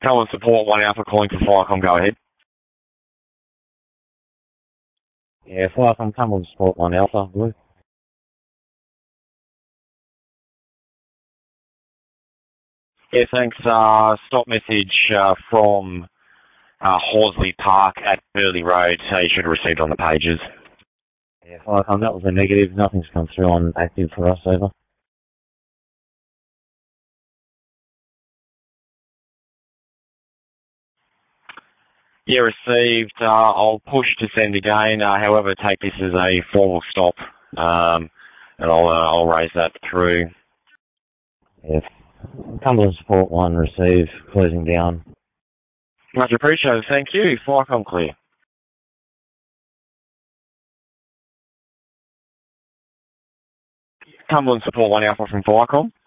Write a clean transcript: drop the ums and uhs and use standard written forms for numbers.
Cumberland Support 1 Alpha calling for Firecom, go ahead. Yeah, Firecom, Cumberland Support 1 Alpha, Blue. Yeah, thanks. Stop message from Horsley Park at Burley Road. You should have received on the pages. Yeah, Firecom, that was a negative. Nothing's come through on active for us, over. Yeah, received. I'll push to send again. However, take this as a formal stop, and I'll raise that through. Yeah, Cumberland Support 1 received, closing down. Much appreciated. Thank you. Firecom clear. Cumberland Support 1 Alpha from Firecom.